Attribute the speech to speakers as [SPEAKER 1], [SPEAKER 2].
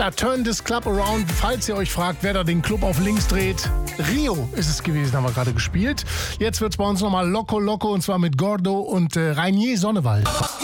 [SPEAKER 1] Klar, Turn this Club Around, falls ihr euch fragt, wer da den Club auf links dreht. Rio ist es gewesen, haben wir gerade gespielt. Jetzt wird's bei uns nochmal Loco Loco und zwar mit Gordo und Rainier Sonnewald.